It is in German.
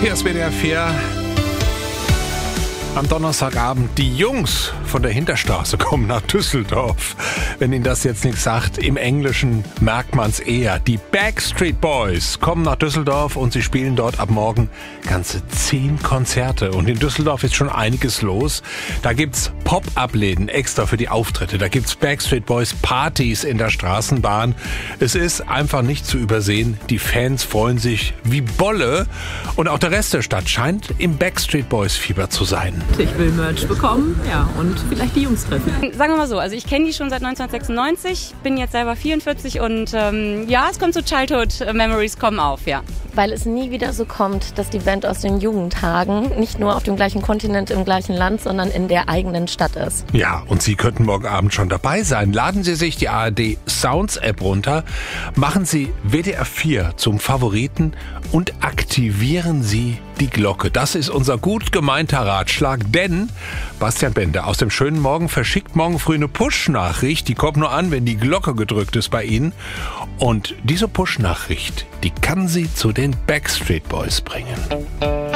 Hier ist WDR 4. Am Donnerstagabend, die Jungs von der Hinterstraße kommen nach Düsseldorf. Wenn Ihnen das jetzt nichts sagt, im Englischen merkt man es eher. Die Backstreet Boys kommen nach Düsseldorf und sie spielen dort ab morgen ganze 10 Konzerte. Und in Düsseldorf ist schon einiges los. Da gibt's Pop-Up-Läden extra für die Auftritte. Da gibt's Backstreet Boys Partys in der Straßenbahn. Es ist einfach nicht zu übersehen. Die Fans freuen sich wie Bolle. Und auch der Rest der Stadt scheint im Backstreet Boys Fieber zu sein. Ich will Merch bekommen, ja, und vielleicht die Jungs treffen. Sagen wir mal so, also ich kenne die schon seit 1996, bin jetzt selber 44 und ja, es kommt so Childhood Memories kommen auf, ja. Weil es nie wieder so kommt, dass die Band aus den Jugendtagen nicht nur auf dem gleichen Kontinent, im gleichen Land, sondern in der eigenen Stadt ist. Ja, und Sie könnten morgen Abend schon dabei sein. Laden Sie sich die ARD Sounds App runter, machen Sie WDR 4 zum Favoriten und aktivieren Sie die Glocke. Das ist unser gut gemeinter Ratschlag, denn Bastian Bender aus dem schönen Morgen verschickt morgen früh eine Push-Nachricht. Die kommt nur an, wenn die Glocke gedrückt ist bei Ihnen. Und diese Push-Nachricht, die kann Sie zu den Backstreet Boys bringen.